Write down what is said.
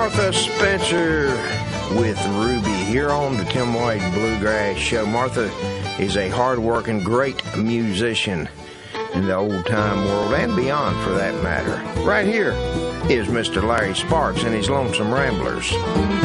Martha Spencer with Ruby here on the Tim White Bluegrass Show. Martha is a hard-working, great musician in the old-time world and beyond, for that matter. Right here is Mr. Larry Sparks and his Lonesome Ramblers.